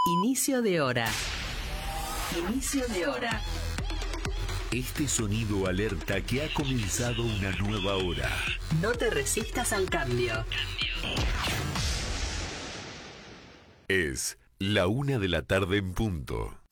Inicio de hora. Inicio de hora. Este sonido alerta que ha comenzado una nueva hora. No te resistas al cambio. Es la 1 de la tarde en punto.